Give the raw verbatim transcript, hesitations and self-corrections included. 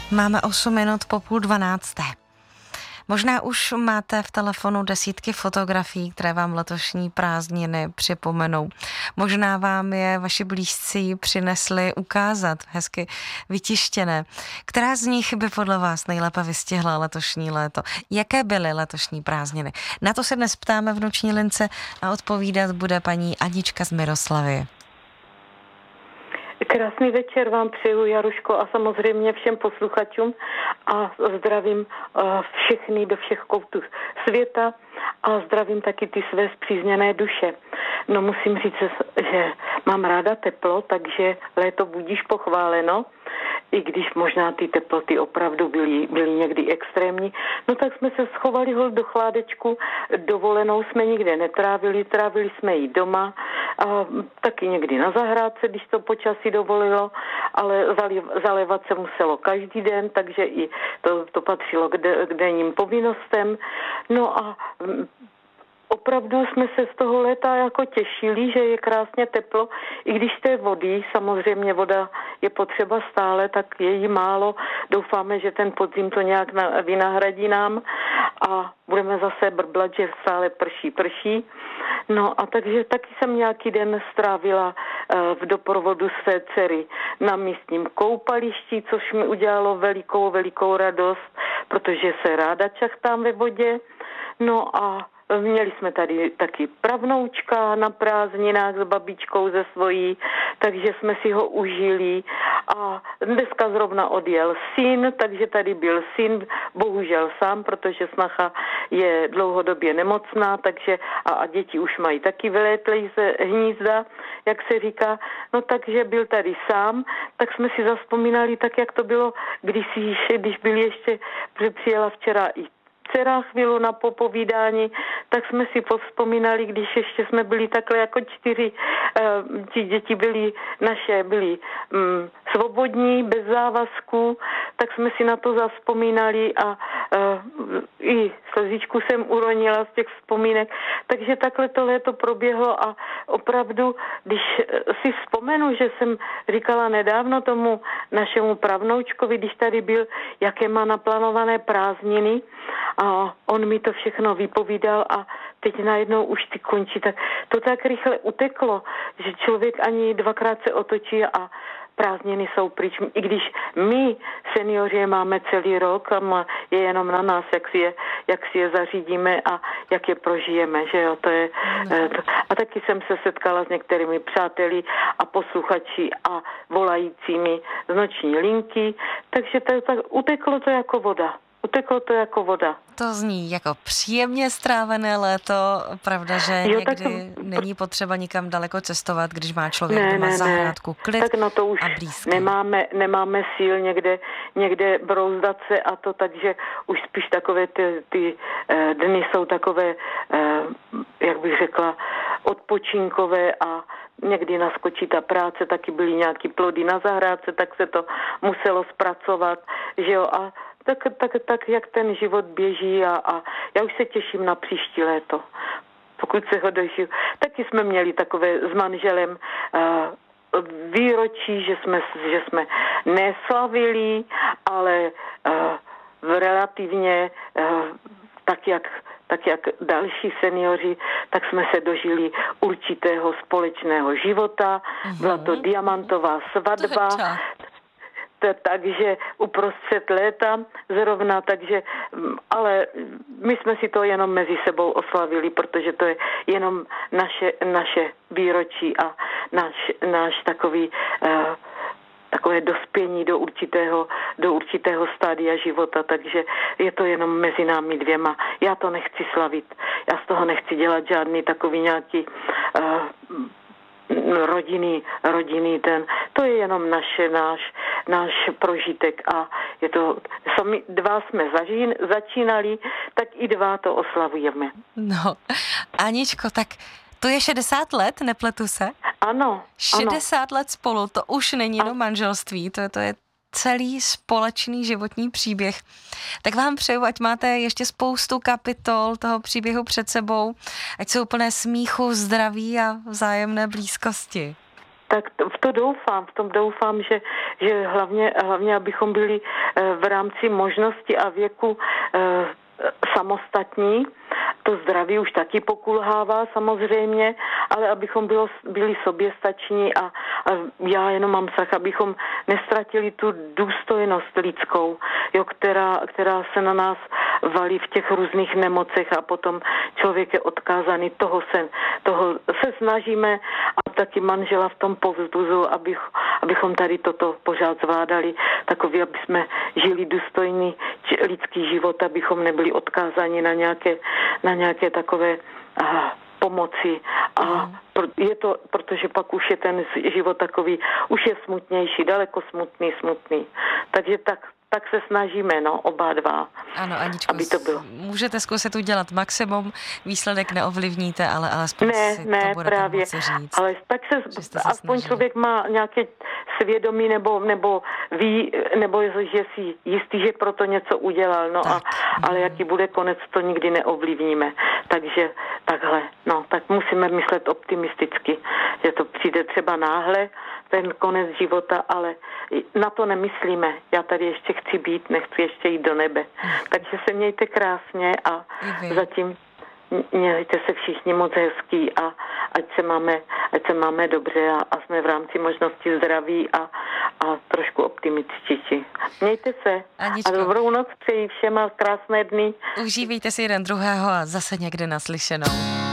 Máme osm minut po půl dvanácté. Možná už máte v telefonu desítky fotografií, které vám letošní prázdniny připomenou. Možná vám je vaši blízcí přinesli ukázat, hezky vytištěné. Která z nich by podle vás nejlépe vystihla letošní léto? Jaké byly letošní prázdniny? Na to se dnes ptáme v noční lince a odpovídat bude paní Anička z Miroslavy. Krásný večer vám přeju, Jaruško, a samozřejmě všem posluchačům a zdravím všechny do všech koutů světa a zdravím taky ty své spřízněné duše. No musím říct, že mám ráda teplo, takže léto budíš pochváleno, i když možná ty teploty opravdu byly, byly někdy extrémní. No tak jsme se schovali hol do chládečku, dovolenou jsme nikde netrávili, trávili jsme ji doma, a taky někdy na zahrádce, když to počasí dovolilo, ale zalévat se muselo každý den, takže i to, to patřilo k, de, k denním povinnostem. No a opravdu jsme se z toho léta jako těšili, že je krásně teplo, i když té vody, samozřejmě voda je potřeba stále, tak je jí málo. Doufáme, že ten podzim to nějak na, vynahradí nám a budeme zase brblat, že stále prší, prší. No a takže taky jsem nějaký den strávila v doprovodu své dcery na místním koupališti, což mi udělalo velikou, velikou radost, protože se ráda čachtám ve vodě. No a měli jsme tady taky pravnoučka na prázdninách s babičkou ze svojí, takže jsme si ho užili a dneska zrovna odjel syn, takže tady byl syn, bohužel sám, protože snacha je dlouhodobě nemocná, takže a, a děti už mají taky vylétlej ze hnízda, jak se říká, no takže byl tady sám, tak jsme si zavzpomínali tak, jak to bylo, když, si, když byl ještě, přijela včera i dcera chvíli na popovídání, tak jsme si povzpomínali, když ještě jsme byli takhle jako čtyři, uh, ti děti byly naše, byly um, svobodní, bez závazku, tak jsme si na to zavzpomínali a uh, i slzičku jsem uronila z těch vzpomínek, takže takhle to léto proběhlo a opravdu, když si vzpomenu, že jsem říkala nedávno tomu našemu pravnoučkovi, když tady byl, jaké má naplánované prázdniny, a on mi to všechno vypovídal a teď najednou už ty končí, tak to tak rychle uteklo, že člověk ani dvakrát se otočí a prázdniny jsou pryč. I když my, seniori, je máme celý rok a je jenom na nás, jak si je, jak si je zařídíme a jak je prožijeme, že jo, to je... No. A taky jsem se setkala s některými přáteli a posluchači a volajícími z noční linky, takže to, tak uteklo to jako voda. Uteklo to jako voda. To zní jako příjemně strávené léto. Pravda, že jo, někdy jsem... není potřeba nikam daleko cestovat, když má člověk ne, doma ne, zahrádku, klid tak no to už a blízko. Nemáme, nemáme síl někde, někde brouzdat se a to, takže už spíš takové ty, ty uh, dny jsou takové, uh, jak bych řekla, odpočinkové a někdy naskočí ta práce, taky byly nějaký plody na zahrádce, tak se to muselo zpracovat, že jo, a Tak, tak, tak, jak ten život běží a, a já už se těším na příští léto, pokud se ho dožiju. Taky jsme měli takové s manželem uh, výročí, že jsme, že jsme neslavili, ale uh, relativně uh, tak, jak tak jak další seniori, tak jsme se dožili určitého společného života. Mm-hmm. Byla to diamantová svatba. Takže uprostřed léta zrovna, takže, ale my jsme si to jenom mezi sebou oslavili, protože to je jenom naše, naše výročí a náš, náš takový, uh, takové dospění do určitého, do určitého stádia života, takže je to jenom mezi námi dvěma. Já to nechci slavit, já z toho nechci dělat žádný takový nějaký uh, rodinný, rodinný ten, to je jenom naše, náš, náš prožitek a je to, sami dva jsme zažín, začínali, tak i dva to oslavujeme. No, Aničko, tak to je šedesát let, nepletu se? Ano. šedesát ano. let spolu, to už není jenom manželství, to je, to je celý společný životní příběh. Tak vám přeju, ať máte ještě spoustu kapitol toho příběhu před sebou, ať jsou plné smíchu, zdraví a vzájemné blízkosti. Tak to, v to doufám, v tom doufám, že, že hlavně, hlavně, abychom byli v rámci možnosti a věku samostatní. To zdraví už taky pokulhává samozřejmě, ale abychom bylo, byli soběstační a, a já jenom mám strach, abychom nestratili tu důstojnost lidskou, jo, která, která se na nás valí v těch různých nemocech a potom člověk je odkázaný, toho se, toho se snažíme a taky manžela v tom povzbuzu, abych, abychom tady toto pořád zvládali, takový, aby jsme žili důstojný lidský život, abychom nebyli odkázáni na nějaké, na nějaké takové aha, pomoci a je to, protože pak už je ten život takový, už je smutnější, daleko smutný, smutný. Takže tak tak se snažíme, no, oba dva. Ano, Aničko, aby to bylo. Můžete zkusit udělat maximum, výsledek neovlivníte, ale alespoň ne, si ne, to budete právě. moci říct. Ale tak se, se aspoň snažili. Člověk má nějaké svědomí nebo, nebo ví, nebo že si jistý, že proto něco udělal, no a, ale jaký bude konec, to nikdy neovlivníme. Takže takhle, no, tak musíme myslet optimisticky, že to přijde třeba náhle, ten konec života, ale na to nemyslíme. Já tady ještě chci být, nechci ještě jít do nebe. Takže se mějte krásně a zatím mějte se všichni moc hezký a ať se máme, ať se máme dobře a, a jsme v rámci možnosti zdraví a, a trošku optimističtí. Mějte se. Aničko, a dobrou noc přeji všem a krásné dny. Užívejte si jeden druhého a zase někde naslyšenou.